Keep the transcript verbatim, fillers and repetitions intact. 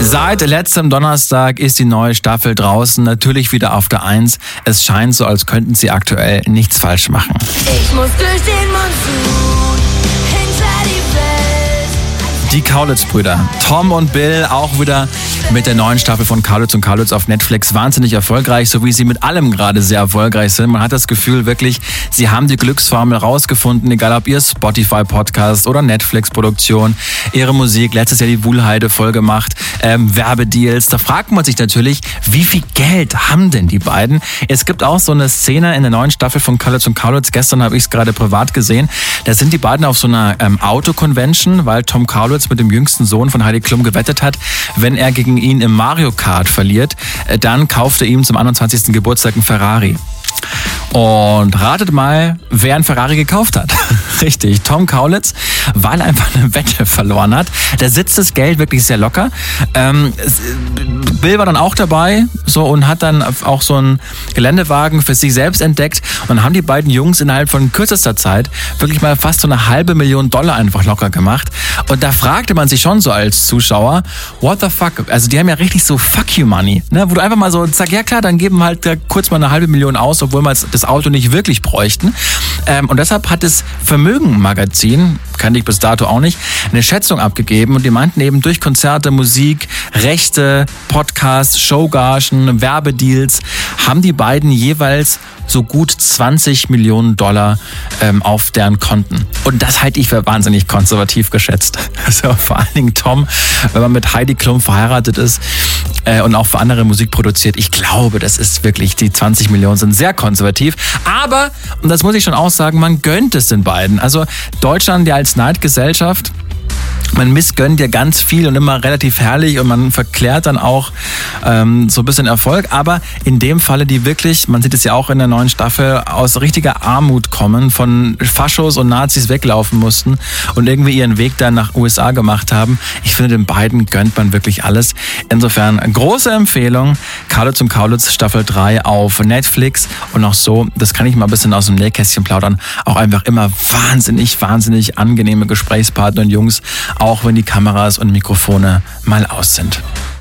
Seit letztem Donnerstag ist die neue Staffel draußen, natürlich wieder auf der Eins. Es scheint so, als könnten sie aktuell nichts falsch machen. Ich muss durch den Monsun, hinter die Welt. Die Kaulitz-Brüder, Tom und Bill, auch wieder mit der neuen Staffel von Kaulitz und Kaulitz auf Netflix wahnsinnig erfolgreich, so wie sie mit allem gerade sehr erfolgreich sind. Man hat das Gefühl wirklich, sie haben die Glücksformel rausgefunden, egal ob ihr Spotify-Podcast oder Netflix-Produktion, ihre Musik, letztes Jahr die Wuhlheide voll gemacht, ähm, Werbedeals. Da fragt man sich natürlich, wie viel Geld haben denn die beiden? Es gibt auch so eine Szene in der neuen Staffel von Kaulitz und Kaulitz, gestern habe ich es gerade privat gesehen, da sind die beiden auf so einer ähm, Auto-Convention, weil Tom Kaulitz mit dem jüngsten Sohn von Heidi Klum gewettet hat, wenn er gegen ihn im Mario Kart verliert, dann kauft er ihm zum einundzwanzigsten Geburtstag einen Ferrari. Und ratet mal, wer einen Ferrari gekauft hat. Richtig, Tom Kaulitz, weil er einfach eine Wette verloren hat. Da sitzt das Geld wirklich sehr locker. Ähm, Bill war dann auch dabei so und hat dann auch so einen Geländewagen für sich selbst entdeckt. Und haben die beiden Jungs innerhalb von kürzester Zeit wirklich mal fast so eine halbe Million Dollar einfach locker gemacht. Und da fragte man sich schon so als Zuschauer, what the fuck? Also die haben ja richtig so fuck you money, ne? Wo du einfach mal so sagst, ja klar, dann geben wir halt kurz mal eine halbe Million aus, obwohl wir das Auto nicht wirklich bräuchten. Ähm, und deshalb hat das Vermögen-Magazin, kannte ich bis dato auch nicht, eine Schätzung abgegeben. Und die meinten eben durch Konzerte, Musik, Rechte, Podcasts, Showgagen, Werbedeals, haben die beiden jeweils so gut zwanzig Millionen Dollar ähm, auf deren Konten. Und das halte ich für wahnsinnig konservativ geschätzt. Also vor allen Dingen Tom, wenn man mit Heidi Klum verheiratet ist äh, und auch für andere Musik produziert, ich glaube, das ist wirklich, die zwanzig Millionen sind sehr konservativ. Aber, und das muss ich schon auch sagen, man gönnt es den beiden. Also Deutschland ja als Neidgesellschaft, man missgönnt ja ganz viel und immer relativ herrlich und man verklärt dann auch ähm, so ein bisschen Erfolg. Aber in dem Falle, die wirklich, man sieht es ja auch in der neuen Staffel, aus richtiger Armut kommen, von Faschos und Nazis weglaufen mussten und irgendwie ihren Weg dann nach U S A gemacht haben. Ich finde, den beiden gönnt man wirklich alles. Insofern große Empfehlung, Kaulitz und Kaulitz Staffel drei auf Netflix. Und auch so, das kann ich mal ein bisschen aus dem Nähkästchen plaudern, auch einfach immer wahnsinnig, wahnsinnig angenehme Gesprächspartner und Jungs, auch wenn die Kameras und Mikrofone mal aus sind.